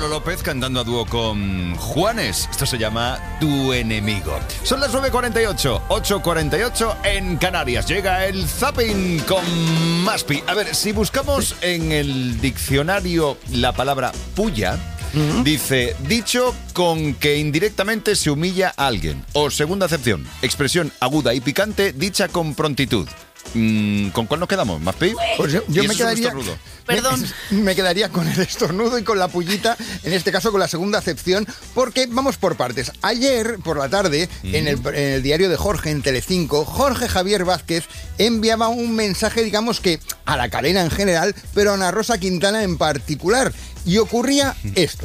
Pablo López cantando a dúo con Juanes. Esto se llama Tu Enemigo. Son las 9:48, 8:48 en Canarias. Llega el Zapping con Maspi. A ver, si buscamos en el diccionario la palabra puya, dice, dicho con que indirectamente se humilla a alguien. O segunda acepción, expresión aguda y picante dicha con prontitud. ¿Con cuál nos quedamos, Maspi? Pues yo me quedaría... Perdón. Me quedaría con el estornudo y con la pullita, en este caso con la segunda acepción, porque vamos por partes. Ayer, por la tarde, en el diario de Jorge, en Telecinco, Jorge Javier Vázquez enviaba un mensaje, digamos que a la cadena en general, pero a Ana Rosa Quintana en particular. Y ocurría esto.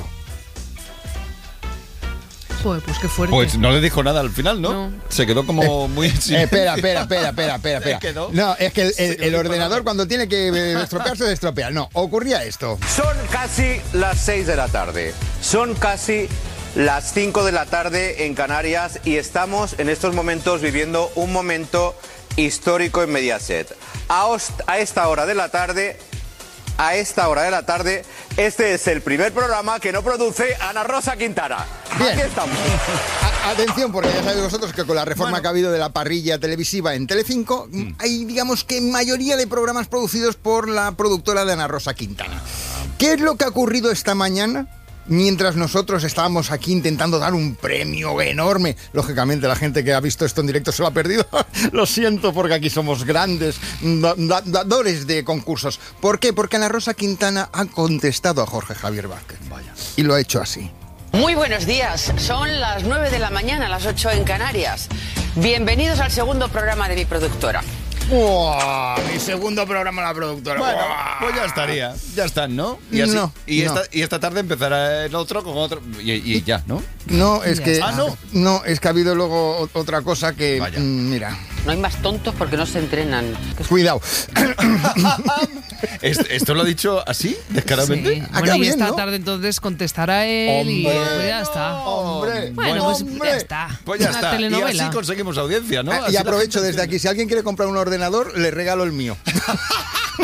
Joder, pues qué fuerte. Pues no le dijo nada al final, ¿no? Se quedó como muy... Espera. ¿Se quedó? No, es que el ordenador cuando tiene que estropearse, se estropea. No, ocurría esto. Son casi las 6 de la tarde. Son casi las 5 de la tarde en Canarias y estamos en estos momentos viviendo un momento histórico en Mediaset. A esta hora de la tarde, este es el primer programa que no produce Ana Rosa Quintana. Bien. Aquí estamos. Atención, porque ya sabéis vosotros que con la reforma que ha habido de la parrilla televisiva en Telecinco, hay, digamos que mayoría de programas producidos por la productora de Ana Rosa Quintana. ¿Qué es lo que ha ocurrido esta mañana? Mientras nosotros estábamos aquí intentando dar un premio enorme. Lógicamente la gente que ha visto esto en directo se lo ha perdido. Lo siento, porque aquí somos grandes dadores de concursos. ¿Por qué? Porque Ana Rosa Quintana ha contestado a Jorge Javier Vázquez. Vaya. Y lo ha hecho así. Muy buenos días, son las 9 de la mañana, las 8 en Canarias. Bienvenidos al segundo programa de mi productora. ¡Wow! Mi segundo programa la productora. Bueno, ¡Wow! pues ya estaría. Ya están, ¿no? Y así, No, y no. esta tarde empezará el otro con otro. Y ya, ¿no? No, es que... no. No, es que ha habido luego otra cosa que... Vaya. Mira, No hay más tontos porque no se entrenan. cuidado. ¿Esto lo ha dicho así, descaradamente? Sí. Ah, Bueno, y bien, esta ¿no? tarde entonces contestará él y Hombre. pues ya está. ¡Hombre! Bueno, pues hombre. ya está. Pues ya Una está. Y telenovela. así conseguimos audiencia, ¿no? Y Así la aprovecho gente desde aquí, si alguien quiere comprar un ordenador, le regalo el mío.